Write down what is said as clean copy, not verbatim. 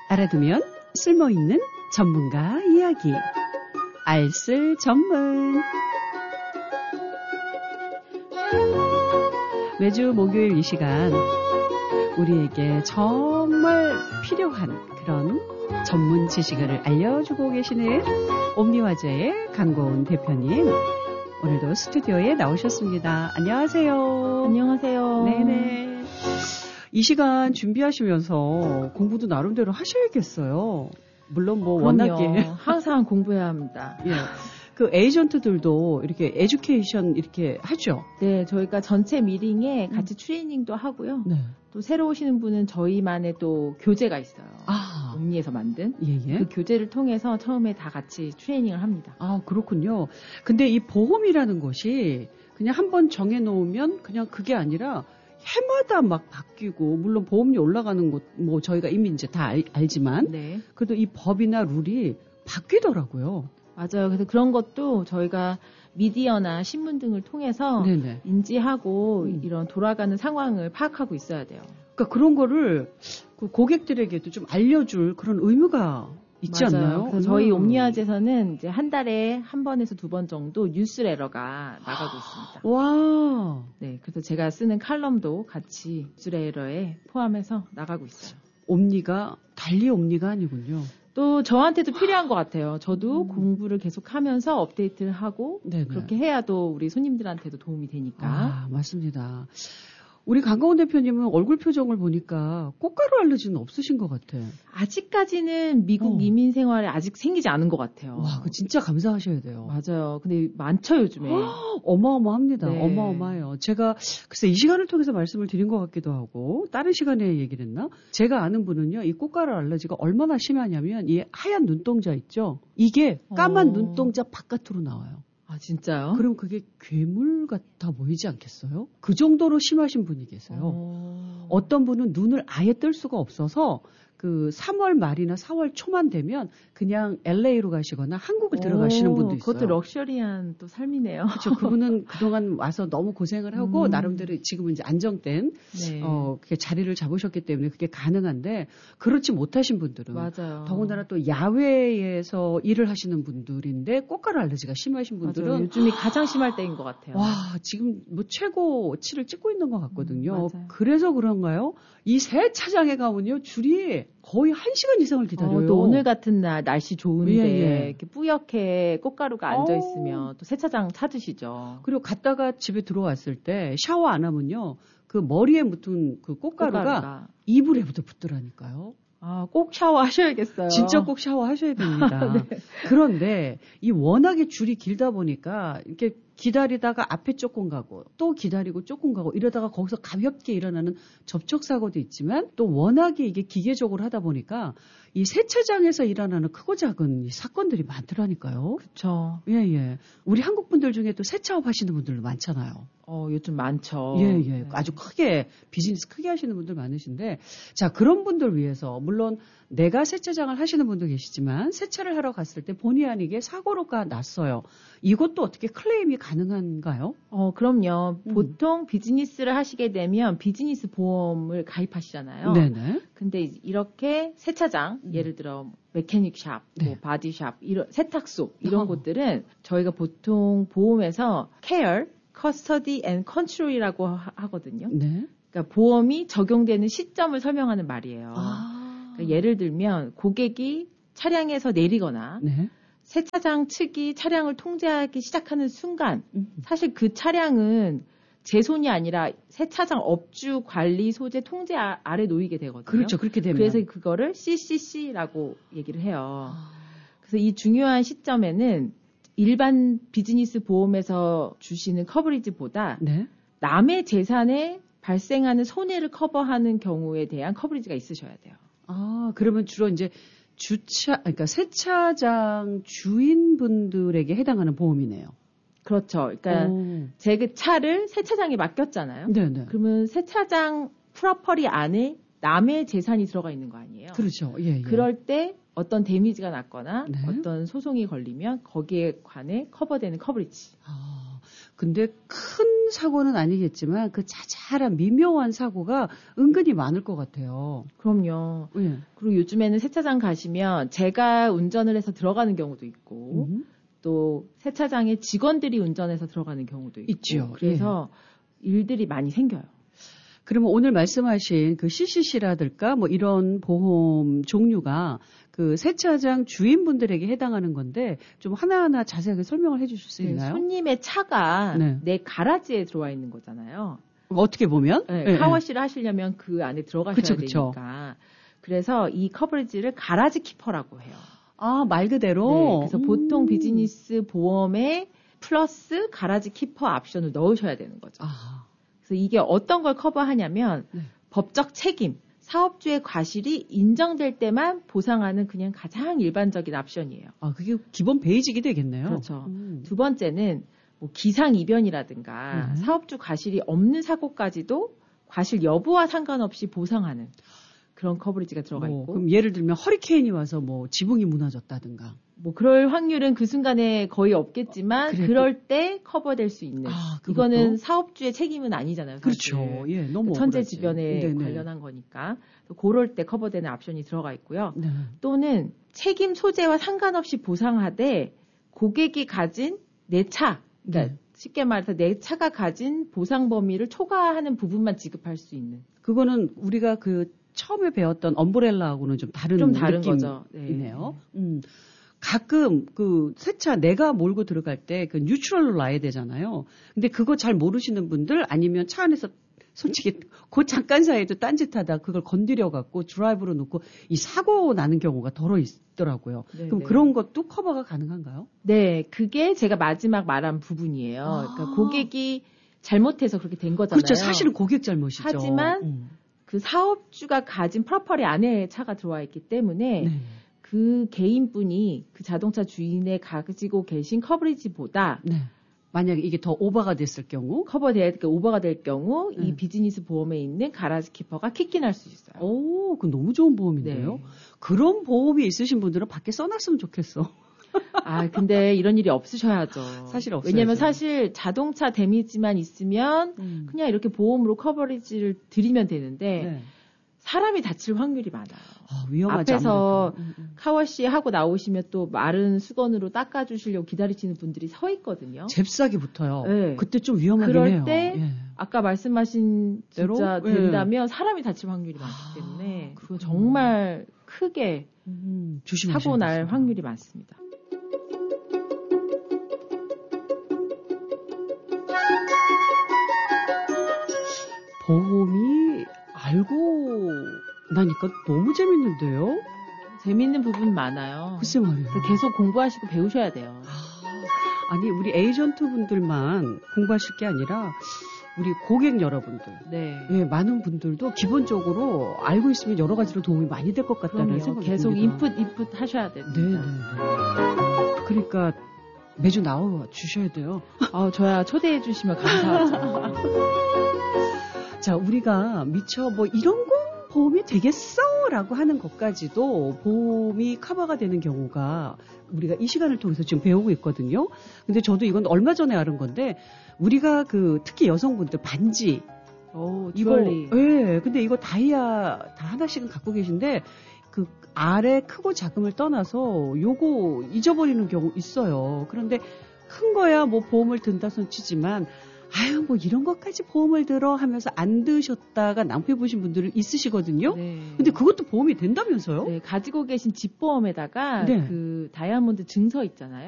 알아두면 쓸모있는 전문가 이야기. 알쓸 전문. 매주 목요일 이 시간 우리에게 정말 필요한 그런 전문 지식을 알려주고 계시는 옴니화재의 강고은 대표님. 오늘도 스튜디오에 나오셨습니다. 안녕하세요. 안녕하세요. 네네. 이 시간 준비하시면서 공부도 나름대로 하셔야겠어요. 물론 뭐 그럼요. 워낙에 항상 공부해야 합니다. 예. 그 에이전트들도 이렇게 에듀케이션 이렇게 하죠. 네, 저희가 전체 미팅에 같이 트레이닝도 하고요. 네. 또 새로 오시는 분은 저희만의 또 교재가 있어요. 아, 옴니에서 만든. 예예. 그 교재를 통해서 처음에 다 같이 트레이닝을 합니다. 아, 그렇군요. 근데 이 보험이라는 것이 그냥 한번 정해놓으면 그냥 그게 아니라 해마다 막 바뀌고, 물론 보험료 올라가는 것, 뭐 저희가 이미 이제 다 알지만, 네. 그래도 이 법이나 룰이 바뀌더라고요. 맞아요. 그래서 그런 것도 저희가 미디어나 신문 등을 통해서 네네. 인지하고 이런 돌아가는 상황을 파악하고 있어야 돼요. 그러니까 그런 거를 그 고객들에게도 좀 알려줄 그런 의무가 있지 맞아요. 않나요? 그래서 저희 옴니아제에서는 이제 한 달에 한 번에서 두 번 정도 뉴스레터가 나가고 있습니다. 와. 네, 그래서 제가 쓰는 칼럼도 같이 뉴스레터에 포함해서 나가고 있어요. 옴니가 달리 옴니가 아니군요. 또 저한테도 필요한 것 같아요. 저도 공부를 계속하면서 업데이트를 하고 네네. 그렇게 해야 또 우리 손님들한테도 도움이 되니까. 아, 맞습니다. 우리 강가원 대표님은 얼굴 표정을 보니까 꽃가루 알러지는 없으신 것 같아. 아직까지는 미국 이민 생활에 아직 생기지 않은 것 같아요. 와, 그거 진짜 감사하셔야 돼요. 맞아요. 근데 많죠, 요즘에. 어마어마합니다. 네. 어마어마해요. 제가 글쎄 이 시간을 통해서 말씀을 드린 것 같기도 하고 다른 시간에 얘기를 했나? 제가 아는 분은요. 이 꽃가루 알러지가 얼마나 심하냐면 이 하얀 눈동자 있죠? 이게 까만 눈동자 바깥으로 나와요. 아, 진짜요? 그럼 그게 괴물 같아 보이지 않겠어요? 그 정도로 심하신 분이 계세요. 어떤 분은 눈을 아예 뜰 수가 없어서 그 3월 말이나 4월 초만 되면 그냥 LA로 가시거나 한국을 들어가시는 분도 있어요. 그것도 럭셔리한 또 삶이네요. 그렇죠. 그분은 그동안 와서 너무 고생을 하고 나름대로 지금은 이제 안정된 네. 그게 자리를 잡으셨기 때문에 그게 가능한데 그렇지 못하신 분들은 맞아요. 더군다나 또 야외에서 일을 하시는 분들인데 꽃가루 알러지가 심하신 분들은 맞아요. 요즘이 가장 심할 때인 것 같아요. 와, 지금 뭐 최고치를 찍고 있는 것 같거든요. 맞아요. 그래서 그런가요? 이 세차장에 가면요, 줄이 거의 1시간 이상을 기다려요. 또 오늘 같은 날 날씨 좋은데 예. 이렇게 뿌옇게 꽃가루가 앉아있으면 또 세차장 찾으시죠. 그리고 갔다가 집에 들어왔을 때 샤워 안 하면요, 그 머리에 묻은 그 꽃가루가 이불에부터 붙더라니까요. 아, 꼭 샤워하셔야겠어요. 진짜 꼭 샤워하셔야 됩니다. 네. 그런데 이 워낙에 줄이 길다 보니까 이렇게 기다리다가 앞에 조금 가고 또 기다리고 조금 가고 이러다가 거기서 가볍게 일어나는 접촉사고도 있지만 또 워낙에 이게 기계적으로 하다 보니까 이 세차장에서 일어나는 크고 작은 이 사건들이 많더라니까요. 그렇죠. 예. 우리 한국 분들 중에 또 세차업 하시는 분들도 많잖아요. 요즘 많죠. 예. 네. 아주 크게, 비즈니스 크게 하시는 분들 많으신데, 자, 그런 분들 위해서, 물론 내가 세차장을 하시는 분도 계시지만, 세차를 하러 갔을 때 본의 아니게 사고가 났어요. 이것도 어떻게 클레임이 가능한가요? 그럼요. 보통 비즈니스를 하시게 되면 비즈니스 보험을 가입하시잖아요. 네네. 근데 이렇게 세차장, 예를 들어 메케닉샵, 네. 뭐 바디샵, 이런 세탁소 이런 곳들은 저희가 보통 보험에서 care, custody and control이라고 하거든요. 네. 그러니까 보험이 적용되는 시점을 설명하는 말이에요. 아. 그러니까 예를 들면 고객이 차량에서 내리거나 네. 세차장 측이 차량을 통제하기 시작하는 순간 사실 그 차량은 제 손이 아니라 세차장 업주 관리 소재 통제 아래 놓이게 되거든요. 그렇죠. 그렇게 되면. 그래서 그거를 CCC라고 얘기를 해요. 그래서 이 중요한 시점에는 일반 비즈니스 보험에서 주시는 커버리지보다 네. 남의 재산에 발생하는 손해를 커버하는 경우에 대한 커버리지가 있으셔야 돼요. 아, 그러면 주로 이제 그러니까 세차장 주인분들에게 해당하는 보험이네요. 그렇죠. 그러니까 제 그 차를 세차장에 맡겼잖아요. 네네. 그러면 세차장 프로퍼리 안에 남의 재산이 들어가 있는 거 아니에요? 그렇죠. 예. 그럴 때 어떤 데미지가 났거나 네. 어떤 소송이 걸리면 거기에 관해 커버되는 커버리지. 근데 큰 사고는 아니겠지만 그 자잘한 미묘한 사고가 은근히 많을 것 같아요. 그럼요. 예. 그리고 요즘에는 세차장 가시면 제가 운전을 해서 들어가는 경우도 있고 또 세차장에 직원들이 운전해서 들어가는 경우도 있고 있죠. 그래서 일들이 많이 생겨요. 그러면 오늘 말씀하신 그 CCC라든가 뭐 이런 보험 종류가 그 세차장 주인분들에게 해당하는 건데 좀 하나하나 자세하게 설명을 해 주실 수 있나요? 손님의 차가 네. 내 가라지에 들어와 있는 거잖아요. 어떻게 보면? 네, 카워시를 하시려면 그 안에 들어가셔야 그쵸. 되니까. 그래서 이 커버리지를 가라지 키퍼라고 해요. 아, 말 그대로? 네, 그래서 보통 비즈니스 보험에 플러스 가라지 키퍼 옵션을 넣으셔야 되는 거죠. 아. 그래서 이게 어떤 걸 커버하냐면 법적 책임, 사업주의 과실이 인정될 때만 보상하는 그냥 가장 일반적인 옵션이에요. 아, 그게 기본 베이직이 되겠네요. 그렇죠. 두 번째는 뭐 기상이변이라든가 사업주 과실이 없는 사고까지도 과실 여부와 상관없이 보상하는 그런 커버리지가 들어가 있고. 그럼 예를 들면 허리케인이 와서 뭐 지붕이 무너졌다든가. 뭐 그럴 확률은 그 순간에 거의 없겠지만 그럴 때 커버될 수 있는. 이거는 사업주의 책임은 아니잖아요. 사실. 그렇죠. 예, 너무 천재지변에 관련한 거니까. 그럴 때 커버되는 옵션이 들어가 있고요. 네. 또는 책임 소재와 상관없이 보상하되 고객이 가진 내 차, 그러니까 쉽게 말해서 내 차가 가진 보상 범위를 초과하는 부분만 지급할 수 있는. 그거는 우리가 그 처음에 배웠던 엄브렐라하고는 좀 다른 거죠. 느낌이네요. 가끔 그 세차 내가 몰고 들어갈 때 그 뉴트럴로 놔야 되잖아요. 근데 그거 잘 모르시는 분들 아니면 차 안에서 솔직히 그 잠깐 사이에도 딴짓하다 그걸 건드려 갖고 드라이브로 놓고 이 사고 나는 경우가 더러 있더라고요. 그럼 그런 것도 커버가 가능한가요? 네, 그게 제가 마지막 말한 부분이에요. 그러니까 고객이 잘못해서 그렇게 된 거잖아요. 그렇죠. 사실은 고객 잘못이죠. 하지만 그 사업주가 가진 프로퍼리 안에 차가 들어와 있기 때문에 그 개인분이 그 자동차 주인에 가지고 계신 커버리지보다 만약에 이게 더 오버가 됐을 경우 오버가 될 경우 이 비즈니스 보험에 있는 가라지 키퍼가 킥인할 수 있어요. 오, 그 너무 좋은 보험인데요. 그런 보험이 있으신 분들은 밖에 써놨으면 좋겠어. 근데 이런 일이 없으셔야죠. 사실 없어요. 왜냐면 사실 자동차 데미지만 있으면 그냥 이렇게 보험으로 커버리지를 드리면 되는데 사람이 다칠 확률이 많아요. 위험하죠. 앞에서 카워시 하고 나오시면 또 마른 수건으로 닦아주시려고 기다리시는 분들이 서 있거든요. 잽싸게 붙어요. 네. 그때 좀 위험하긴 그럴 해요. 때 아까 말씀하신 대로 진짜 된다면 사람이 다칠 확률이 많기 때문에 그거 정말 크게 사고 날 확률이 많습니다. 보험이 알고 나니까 너무 재밌는데요? 재밌는 부분 많아요. 글쎄 말이에요. 계속 공부하시고 배우셔야 돼요. 아니 우리 에이전트 분들만 공부하실 게 아니라 우리 고객 여러분들, 많은 분들도 기본적으로 알고 있으면 여러 가지로 도움이 많이 될 것 같다는 생각이 계속 듭니다. 인풋 하셔야 됩니다. 네. 그러니까 매주 나와 주셔야 돼요. 저야 초대해 주시면 감사하죠. 자, 우리가 미처 뭐 이런 거 보험이 되겠어라고 하는 것까지도 보험이 커버가 되는 경우가 우리가 이 시간을 통해서 지금 배우고 있거든요. 근데 저도 이건 얼마 전에 알은 건데 우리가 그 특히 여성분들 반지 주얼리. 근데 이거 다이아 다 하나씩은 갖고 계신데 그 아래 크고 작음을 떠나서 요거 잊어버리는 경우 있어요. 그런데 큰 거야 뭐 보험을 든다 손 치지만 뭐 이런 것까지 보험을 들어 하면서 안 드셨다가 낭패 보신 분들은 있으시거든요. 근데 그것도 보험이 된다면서요? 가지고 계신 집보험에다가 그 다이아몬드 증서 있잖아요.